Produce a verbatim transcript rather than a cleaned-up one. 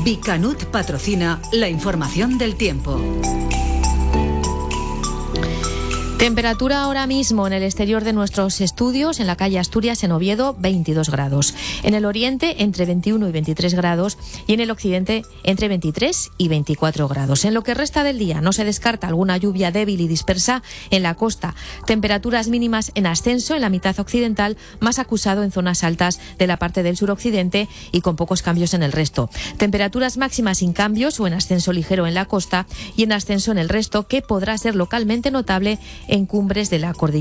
Bicanut patrocina la información del tiempo. Temperatura ahora mismo en el exterior de nuestros estudios, en la calle Asturias, en Oviedo, veintidós grados. En el oriente, entre veintiuno y veintitrés grados. Y en el occidente, entre veintitrés y veinticuatro grados. En lo que resta del día, no se descarta alguna lluvia débil y dispersa en la costa. Temperaturas mínimas en ascenso en la mitad occidental, más acusado en zonas altas de la parte del suroccidente y con pocos cambios en el resto. Temperaturas máximas sin cambios o en ascenso ligero en la costa y en ascenso en el resto, que podrá ser localmente notable en cumbres de la cordillera.